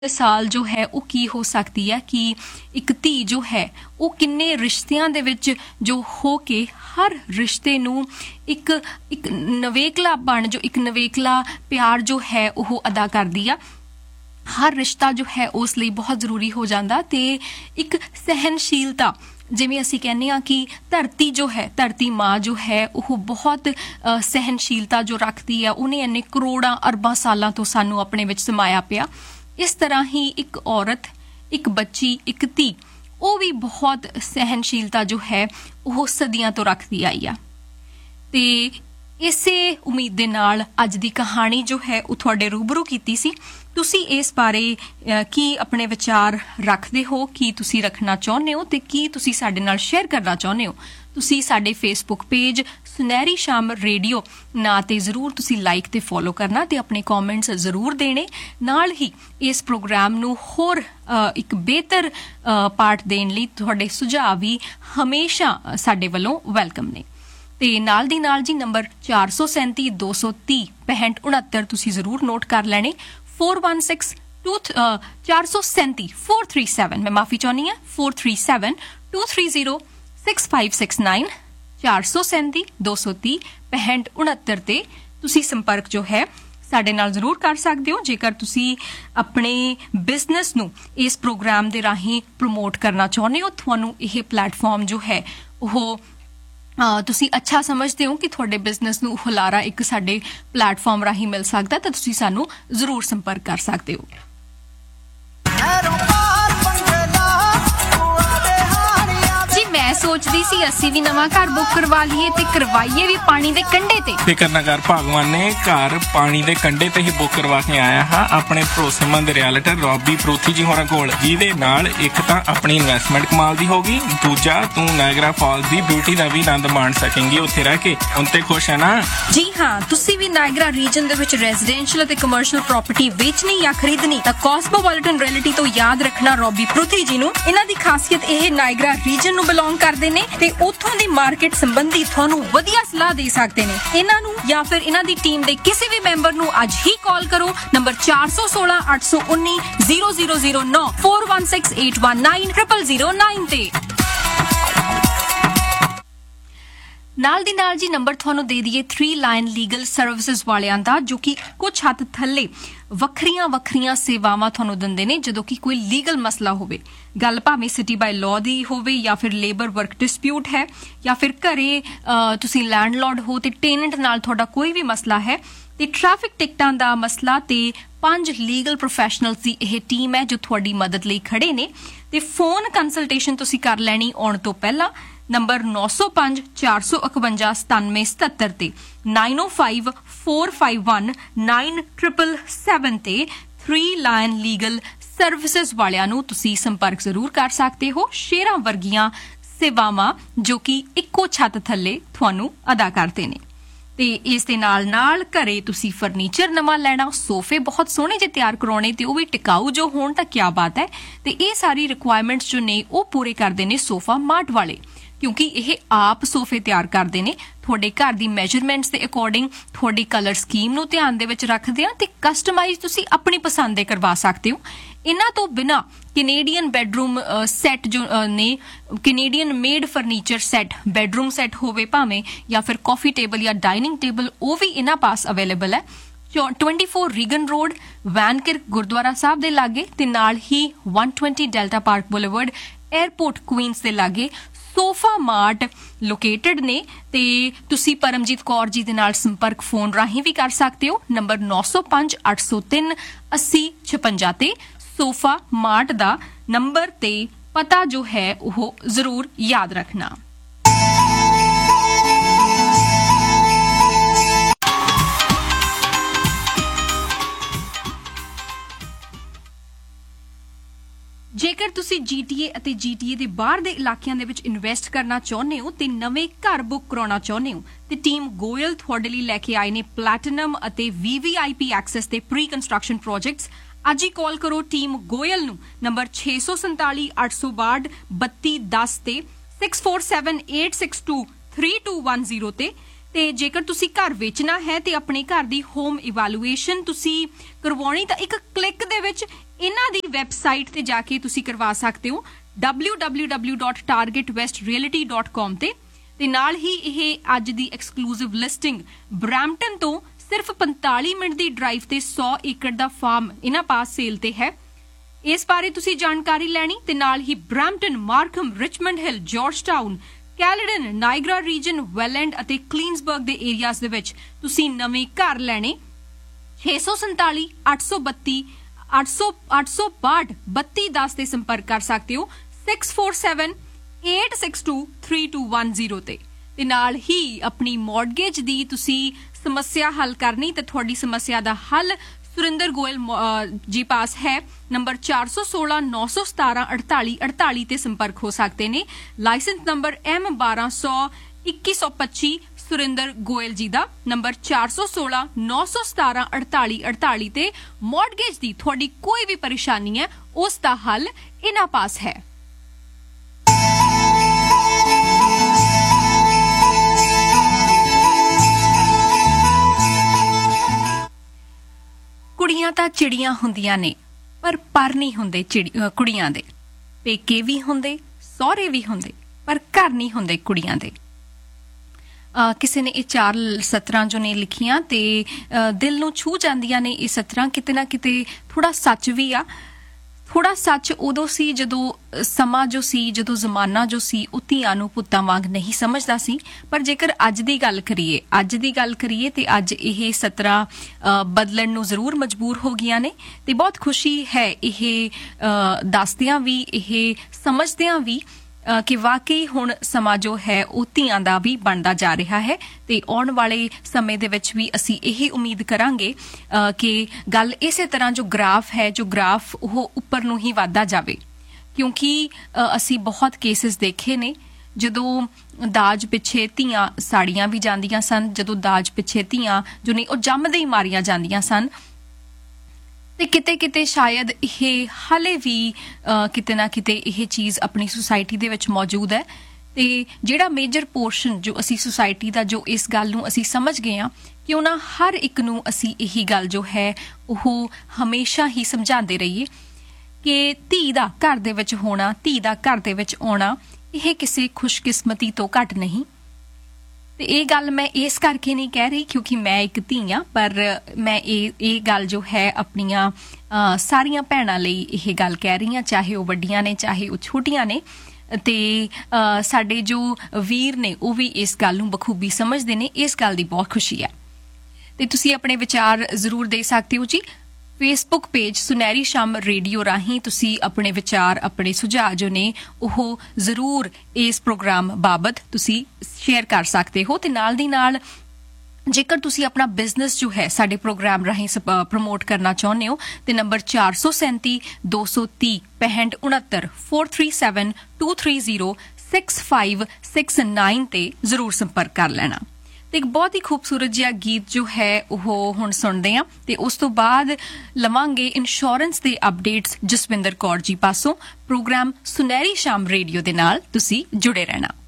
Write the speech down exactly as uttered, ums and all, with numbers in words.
साल जो है वो की हो सकती है कि एक धी जो है वो किन्ने रिश्तियां दे विच जो हो के हर रिश्ते नू एक एक नवेकला बन जो एक नवेकला प्यार जो है वो अदा करदी आ। हर रिश्ता जो है उस लिए बहुत जरूरी हो जाता ते एक सहनशीलता जिवें असीं कहने आ कि धरती जो है धरती माँ जो है वो बहुत सहनशीलता जो रखती है उन्हें इन्ने करोड़ां अरबां सालां तो सानू अपने विच समाया पिया। इस तरह ही एक औरत एक बच्ची एक धी वो भी बहुत सहनशीलता जो है वो सदियां तो रखती आई आ। ते इसे उम्मीद दे नाल अज दी कहानी जो है वो तुहाडे रूबरू कीती सी। तुसी इस बारे की अपने विचार रखदे हो कि तुसी रखना चाहुंदे हो ते की तुसी साडे नाल शेयर करना चाहुंदे हो। तुसी साडे फेसबुक पेज सुनहरी शाम रेडियो ना ते जरूर तुसी लाइक ते फॉलो करना ते अपने कमेंट्स जरूर देने। नाल ही इस प्रोग्राम नू होर एक बेहतर पार्ट देण लई तुहाडे सुझाव भी हमेशा साडे वल्लों वेलकम ने। ते नाल दी नाल जी नंबर चार सौ सैंती दो सौ तीह पैंठ उनहत्तर तुसी जरूर नोट कर लैने। फोर वन सिक्स टू चार सौ सैंती फोर थ्री सैवन मैं माफी चाहनी है four three seven two three zero six five six nine चार सौ सैंती दो सौ तीह पैंठ उनहत्तर ते तुसी संपर्क जो है साडे नाल जरूर कर सकते हो। जेकर तुसी अपने बिजनेस नू इस प्रोग्राम दे राही प्रमोट करना चाहुंदे हो तुहानू यह प्लेटफॉर्म जो है वो तुसी अच्छा समझते हो कि थोड़े बिजनेस नू हुलारा एक साडे प्लेटफॉर्म राही मिल सकता है तो तुसी सानू जरूर संपर्क कर सकते हो। जी मैं सोचदी सी असी भी नवा घर बुक करवा लीए ते करवाइए भी पानी दे कंढे ते। फिकर ना कर भगवान ने घर पानी दे कंढे ते ही बुक करवा के आया हा अपने भरोसेमंद रियल्टर रॉबी प्रूथी जी होरां कोल जिहदे नाल एक तां अपनी इन्वेस्टमेंट कमाल दी होगी दूजा तू नायगरा फॉल्स दी ब्यूटी दा भी आनंद माण सकेंगी उत्थे रह के। हुण ते खुश है ना? जी हां तुसी भी नायगरा रीजन दे विच रेजिडेंशियल ते कमर्शियल प्रॉपर्टी बेचनी या खरीदनी तां कॉस्मोपॉलिटन रियल्टी तो याद रखना रॉबी प्रूथी जी नू। इन्हां दी खासियत यह नायगरा रीजन नू बिलोंग करदे ने ते उत्थों दी मार्केट संबंधी थानू वधिया सलाह दे सकते ने। इन्हां नू या फिर इन्हां दी टीम दे किसी भी मेंबर नू अज ही कॉल करो नंबर चार सौ सोलह आठ सौ उन्नीस जीरो जीरो जीरो नौ four one six eight one nine triple zero nine ते। नाल दी नाल जी नंबर थानू दे दिए थ्री लाइन लीगल सर्विसेज वालियां दा जो कि कुछ हद थल्ले वखरियां वखरियां सेवावां थानू दिंदे ने जदों कि कोई लीगल मसला होवे। गल भावें सिटी बाय लॉ दी होवे या फिर लेबर वर्क डिस्प्यूट है या फिर घरे तुसी लैंडलॉर्ड हो ते टेनेंट नाल थोड़ा कोई भी मसला है ते ट्रैफिक टिकटां दा मसला ते पंज लीगल प्रोफैशनल्स दी यह टीम है जो थोड़ी मदद लई खड़े ने। ते फोन कंसल्टेशन तुसी कर लैनी आउण तो पहला नंबर नौ सौ पांच चार सौ इकवंजा सतानवे सतहत्तर ते नाइन ओ five four five one nine triple seven ते थ्री लाइन लीगल सर्विसेज वालियां नू तुसी संपर्क जरूर कर सकते हो। शेरां वर्गियां सेवावां जो कि इक्को छत थल्ले तुहानू अदा करदे ने। ते इस दे नाल नाल घरे तुसी फर्नीचर नवा लेना सोफे बहुत सोहणे जे तैयार करवाने ते वो भी टिकाऊ जो होण तां क्या बात है। ते ये सारी रिक्वायरमेंट्स जो ने वो पूरे करदे ने सोफा मार्ट वाले क्योंकि यह आप सोफे तैयार करते हैं थोड़े घर की मैजरमेंट्स के अकॉर्डिंग थोड़ी कलर स्कीम नू ध्यान दे विच रखदे आ ते कस्टमाइज तुसी अपनी पसंद दे करवा सकते हो। इन्हां तो बिना कैनेडियन बेडरूम सैट जो ने Canadian made furniture set bedroom set होवे भावें या फिर कॉफी टेबल या डाइनिंग टेबल वो भी इन्हां पास अवेलेबल है। Twenty four Regan road वैनकिर्क gurdwara साहब दे लागे ते नाल ही one twenty delta park boulevard airport queen's दे लागे सोफा मार्ट लोकेटेड ने। ते तुसी परमजीत कौर जी दे नाल संपर्क फोन राही भी कर सकते हो नंबर नौ सौ पांच अठ सौ तीन अस्सी छपंजा ते सोफा मार्ट दा नंबर ते पता जो है वो जरूर याद रखना। जेकर तुसी जीटीए अते जीटीए दे बाहर दे इलाकिਆਂ ਦੇ ਵਿੱਚ ਇਨਵੈਸਟ ਕਰਨਾ ਚਾਹੁੰਦੇ ਹੋ ਤੇ ਨਵੇਂ ਘਰ ਬੁੱਕ ਕਰਾਉਣਾ ਚਾਹੁੰਦੇ ਹੋ ਤੇ ਟੀਮ ਗੋਇਲ ਤੁਹਾਡੇ ਲਈ ਲੈ ਕੇ ਆਏ ਨੇ ਪਲੈਟੀਨਮ ਅਤੇ ਵੀਵੀਆਈਪੀ ਐਕਸੈਸ ਤੇ ਪ੍ਰੀ ਕੰਸਟਰਕਸ਼ਨ ਪ੍ਰੋਜੈਕਟਸ। ਅੱਜ ਹੀ ਕਾਲ ਕਰੋ ਟੀਮ ਗੋਇਲ ਨੂੰ ਨੰਬਰ ਛੇ ਸੌ ਸੰਤਾਲੀ ਅੱਠ ਸੌ ਬਾਹਠ ਬੱਤੀ ਦਸ ਤੇ six four seven eight six two three two one zero ਤੇ। ਤੇ ਜੇਕਰ ਤੁਸੀਂ ਘਰ ਵੇਚਣਾ ਹੈ ਤੇ ਆਪਣੇ ਘਰ ਦੀ ਹੋਮ ਇਵੈਲੂਏਸ਼ਨ ਤੁਸੀਂ ਕਰਵਾਉਣੀ ਤਾਂ ਇੱਕ ਕਲਿੱਕ ਦੇ ਵਿੱਚ ਇਹਨਾਂ ਦੀ ਵੈਬਸਾਈਟ ਤੇ ਜਾ ਕੇ ਤੁਸੀਂ ਕਰਵਾ ਸਕਦੇ ਹੋ W W W dot target West realty dot com ਤੇ ਤੇ ਨਾਲ ਹੀ ਇਹ ਅੱਜ ਦੀ ਐਕਸਕਲੂਸਿਵ ਲਿਸਟਿੰਗ ਬਰੈਂਪਟਨ ਤੋਂ ਸਿਰਫ ਪੰਤਾਲੀ ਮਿੰਟ ਦੀ ਡਰਾਈਵ ਤੇ ਸੌ ਏਕੜ ਦਾ ਫਾਰਮ ਇਹਨਾਂ ਪਾਸ ਸੇਲ ਤੇ ਹੈ। ਇਸ ਬਾਰੇ ਤੁਸੀਂ ਜਾਣਕਾਰੀ ਲੈਣੀ ਤੇ ਨਾਲ ਹੀ ਬਰੈਂਪਟਨ, ਮਾਰਕਮ, ਰਿਚਮੰਡ ਹਿੱਲ, ਜਾਰਜਟਾਊਨ, ਕੈਲਡਨ, ਨਾਇਗਰਾ ਰੀਜਨ, ਵੈਲੈਂਡ ਅਤੇ ਕਲੀਨਸਬਰਗ ਦੇ ਏਰੀਆਜ਼ ਦੇ ਵਿੱਚ ਤੁਸੀਂ ਨਵੇਂ ਘਰ ਲੈਣੇ ਛੇ ਸੌ ਸੰਤਾਲੀ ਅੱਠ ਸੌ ਬੱਤੀ ਅੱਠ ਸੌ ਅੱਠ ਸੌ ਬਾਹਠ ਬੱਤੀ ਦਸ ਤੇ ਸੰਪਰਕ ਕਰ ਸਕਦੇ ਹੋ six four seven eight six two three two one zero ਤੇ ਤੇ ਨਾਲ ਹੀ ਆਪਣੀ ਮੌਰਗੇਜ ਦੀ ਤੁਸੀਂ ਸਮੱਸਿਆ ਹੱਲ ਕਰਨੀ ਤੇ ਤੁਹਾਡੀ ਸਮੱਸਿਆ ਦਾ ਹੱਲ ਸੁਰਿੰਦਰ ਗੋਇਲ ਜੀ ਪਾਸ ਹੈ। ਨੰਬਰ ਚਾਰ ਸੌ ਸੋਲਾਂ ਨੌ ਸੌ ਸਤਾਰਾਂ ਅੜਤਾਲੀ ਅੜਤਾਲੀ ਤੇ ਸੰਪਰਕ ਹੋ ਸਕਦੇ ਨੇ। ਲਾਇਸੈਂਸ ਨੰਬਰ ਐਮ ਬਾਰਾਂ ਸੌ ਇੱਕੀ ਸੌ ਪੱਚੀ ਸੁਰਿੰਦਰ ਗੋਇਲ ਜੀ ਦਾ ਨੰਬਰ ਚਾਰ ਸੌ ਸੋਲਾਂ ਨੌ ਸੌ ਸਤਾਰਾਂ ਅੜਤਾਲੀ ਅੜਤਾਲੀ ਤੇ ਮੌਰਗੇਜ ਦੀ ਤੁਹਾਡੀ ਕੋਈ ਵੀ ਪਰੇਸ਼ਾਨੀ ਹੈ ਉਸ ਦਾ ਹੱਲ ਇਹਨਾਂ ਪਾਸ ਹੈ। ਕੁੜੀਆਂ ਤਾਂ ਚਿੜੀਆਂ ਹੁੰਦੀਆਂ ਨੇ ਪਰ ਪਰ ਨਹੀਂ ਹੁੰਦੇ ਕੁੜੀਆਂ ਦੇ, ਪੇਕੇ ਵੀ ਹੁੰਦੇ ਸਹੁਰੇ ਵੀ ਹੁੰਦੇ ਪਰ ਘਰ ਨਹੀਂ ਹੁੰਦੇ ਕੁੜੀਆਂ ਦੇ। Uh, ਕਿਸੇ ਨੇ ਇਹ ਚਾਰ ਸਤਰਾਂ ਜੋ ਨੇ ਲਿਖੀਆਂ ਤੇ uh, ਦਿਲ ਨੂੰ ਛੂ ਜਾਂਦੀਆਂ ਨੇ ਇਹ ਸਤਰਾਂ। ਕਿਤੇ ਨਾ ਕਿਤੇ ਥੋੜਾ ਸੱਚ ਵੀ ਆ। ਥੋੜਾ ਸੱਚ ਉਦੋਂ ਸੀ ਜਦੋਂ ਸਮਾਂ ਜੋ ਸੀ, ਜਦੋਂ ਜ਼ਮਾਨਾ ਜੋ ਸੀ ਉਹ ਧੀਆਂ ਨੂੰ ਪੁੱਤਾਂ ਵਾਂਗ ਨਹੀਂ ਸਮਝਦਾ ਸੀ। ਪਰ ਜੇਕਰ ਅੱਜ ਦੀ ਗੱਲ ਕਰੀਏ ਅੱਜ ਦੀ ਗੱਲ ਕਰੀਏ ਤੇ ਅੱਜ ਇਹ ਸਤਰਾਂ uh, ਬਦਲਣ ਨੂੰ ਜ਼ਰੂਰ ਮਜਬੂਰ ਹੋ ਗਈਆਂ ਨੇ ਤੇ ਬਹੁਤ ਖੁਸ਼ੀ ਹੈ ਇਹ uh, ਦੱਸਦਿਆਂ ਵੀ, ਇਹ ਸਮਝਦਿਆਂ ਵੀ ਕਿ ਵਾਕਈ ਹੁਣ ਸਮਾਂ ਜੋ ਹੈ ਉਹ ਧੀਆਂ ਦਾ ਵੀ ਬਣਦਾ ਜਾ ਰਿਹਾ ਹੈ ਤੇ ਆਉਣ ਵਾਲੇ ਸਮੇਂ ਦੇ ਵਿੱਚ ਵੀ ਅਸੀਂ ਇਹ ਉਮੀਦ ਕਰਾਂਗੇ ਕਿ ਗੱਲ ਇਸੇ ਤਰ੍ਹਾਂ ਜੋ ਗ੍ਰਾਫ ਹੈ ਜੋ ਗ੍ਰਾਫ ਉਹ ਉੱਪਰ ਨੂੰ ਹੀ ਵਧਦਾ ਜਾਵੇ। ਕਿਉਂਕਿ ਅਸੀਂ ਬਹੁਤ ਕੇਸਿਸ ਦੇਖੇ ਨੇ ਜਦੋਂ ਦਾਜ ਪਿੱਛੇ ਧੀਆਂ ਸਾੜੀਆਂ ਵੀ ਜਾਂਦੀਆਂ ਸਨ, ਜਦੋਂ ਦਾਜ ਪਿੱਛੇ ਧੀਆਂ ਜੋ ਨਹੀਂ ਉਹ ਜੰਮਦੇ ਹੀ ਮਾਰੀਆਂ ਜਾਂਦੀਆਂ ਸਨ ਤੇ ਕਿਤੇ ਕਿਤੇ ਸ਼ਾਇਦ ਇਹ ਹਾਲੇ ਵੀ ਕਿਤੇ ਨਾ ਕਿਤੇ ਇਹ ਚੀਜ਼ ਆਪਣੀ ਸੁਸਾਇਟੀ ਦੇ ਵਿੱਚ ਮੌਜੂਦ ਹੈ ਤੇ ਜਿਹੜਾ ਮੇਜਰ ਪੋਰਸ਼ਨ ਜੋ ਅਸੀਂ ਸੁਸਾਇਟੀ ਦਾ ਜੋ ਇਸ ਗੱਲ ਨੂੰ ਅਸੀਂ ਸਮਝ ਗਏ ਹਾਂ ਕਿ ਉਹਨਾਂ ਹਰ ਇੱਕ ਨੂੰ ਅਸੀਂ ਇਹੀ ਗੱਲ ਜੋ ਹੈ ਉਹ ਹਮੇਸ਼ਾ ਹੀ ਸਮਝਾਉਂਦੇ ਰਹੀਏ ਕਿ ਧੀ ਦਾ ਘਰ ਦੇ ਵਿੱਚ ਹੋਣਾ, ਧੀ ਦਾ ਘਰ ਦੇ ਵਿੱਚ ਆਉਣਾ ਇਹ ਕਿਸੇ ਖੁਸ਼ਕਿਸਮਤੀ ਤੋਂ ਘੱਟ ਨਹੀਂ। ਤੇ ਇਹ ਗੱਲ ਮੈਂ ਇਸ ਕਰਕੇ ਨਹੀਂ ਕਹਿ ਰਹੀ ਕਿਉਂਕਿ ਮੈਂ ਇੱਕ ਧੀ ਆ, ਪਰ ਮੈਂ ਇਹ ਇਹ ਗੱਲ ਜੋ ਹੈ ਆਪਣੀਆਂ ਸਾਰੀਆਂ ਭੈਣਾਂ ਲਈ ਇਹ ਗੱਲ ਕਹਿ ਰਹੀ ਹਾਂ, ਚਾਹੇ ਉਹ ਵੱਡੀਆਂ ਨੇ ਚਾਹੇ ਉਹ ਛੋਟੀਆਂ ਨੇ। ਤੇ ਸਾਡੇ ਜੋ ਵੀਰ ਨੇ ਉਹ ਵੀ ਇਸ ਗੱਲ ਨੂੰ ਬਖੂਬੀ ਸਮਝਦੇ ਨੇ। ਇਸ ਗੱਲ ਦੀ ਬਹੁਤ ਖੁਸ਼ੀ ਹੈ ਤੇ ਤੁਸੀਂ ਆਪਣੇ ਵਿਚਾਰ ਜ਼ਰੂਰ ਦੇ ਸਕਦੇ ਹੋ ਜੀ। ਫੇਸਬੁੱਕ ਪੇਜ ਸੁਨਹਿਰੀ ਸ਼ਾਮ ਰੇਡੀਓ ਰਾਹੀਂ ਤੁਸੀਂ ਆਪਣੇ ਵਿਚਾਰ, ਆਪਣੇ ਸੁਝਾਅ ਜੋ ਨੇ ਉਹ ਜ਼ਰੂਰ ਇਸ ਪ੍ਰੋਗਰਾਮ ਬਾਬਤ ਤੁਸੀਂ ਸ਼ੇਅਰ ਕਰ ਸਕਦੇ ਹੋ ਤੇ ਨਾਲ ਦੀ ਨਾਲ ਜੇਕਰ ਤੁਸੀਂ ਆਪਣਾ ਬਿਜ਼ਨਸ ਜੋ ਹੈ ਸਾਡੇ ਪ੍ਰੋਗਰਾਮ ਰਾਹੀਂ ਪ੍ਰਮੋਟ ਕਰਨਾ ਚਾਹੁੰਦੇ ਹੋ ਤੇ ਨੰਬਰ ਚਾਰ ਸੌ ਸੈਂਤੀ ਦੋ ਸੌ ਤੀਹ ਪੈਂਹਠ ਉਣਹੱਤਰ four three seven two three zero six five six nine ਤੇ ਜ਼ਰੂਰ ਸੰਪਰਕ ਕਰ ਲੈਣਾ। ਤੇ ਇੱਕ ਬਹੁਤ ਹੀ ਖੂਬਸੂਰਤ ਜਿਹਾ ਗੀਤ ਜੋ ਹੈ ਉਹ ਹੁਣ ਸੁਣਦੇ ਹਾਂ ਤੇ ਉਸ ਤੋਂ ਬਾਅਦ ਲਵਾਂਗੇ ਇੰਸ਼ੋਰੈਂਸ ਦੇ ਅਪਡੇਟਸ ਜਸਵਿੰਦਰ ਕੌਰ ਜੀ ਪਾਸੋਂ। ਪ੍ਰੋਗਰਾਮ ਸੁਨਹਿਰੀ ਸ਼ਾਮ ਰੇਡੀਓ ਦੇ ਨਾਲ ਤੁਸੀਂ ਜੁੜੇ ਰਹਿਣਾ।